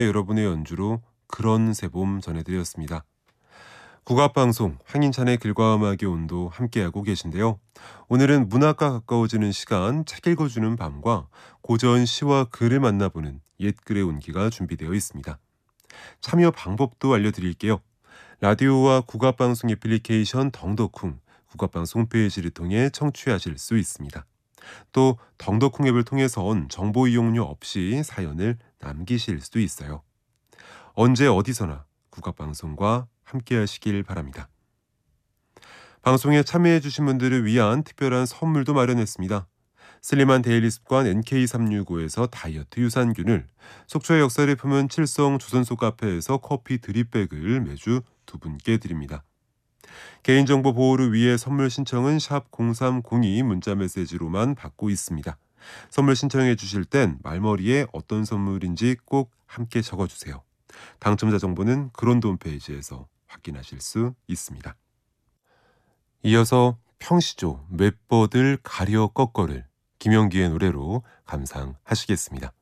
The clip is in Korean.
여러분의 연주로 그런 새봄 전해드렸습니다. 국악방송 황인찬의 글과 음악의 온도 함께하고 계신데요. 오늘은 문학과 가까워지는 시간 책 읽어주는 밤과 고전 시와 글을 만나보는 옛글의 온기가 준비되어 있습니다. 참여 방법도 알려드릴게요. 라디오와 국악방송 애플리케이션 덩더쿵, 국악방송 홈페이지를 통해 청취하실 수 있습니다. 또 덩더쿵 앱을 통해선 정보 이용료 없이 사연을 남기실 수도 있어요. 언제 어디서나 국악방송과 함께 하시길 바랍니다. 방송에 참여해 주신 분들을 위한 특별한 선물도 마련했습니다. 슬림한 데일리 습관 NK365에서 다이어트 유산균을, 속초의 역사를 품은 칠성 조선소 카페에서 커피 드립백을 매주 두 분께 드립니다. 개인정보 보호를 위해 선물 신청은 샵 0302 문자메시지로만 받고 있습니다. 선물 신청해 주실 땐 말머리에 어떤 선물인지 꼭 함께 적어주세요. 당첨자 정보는 그런도 홈페이지에서 확인하실 수 있습니다. 이어서 평시조 맷버들 가려 꺾어를 김영기의 노래로 감상하시겠습니다.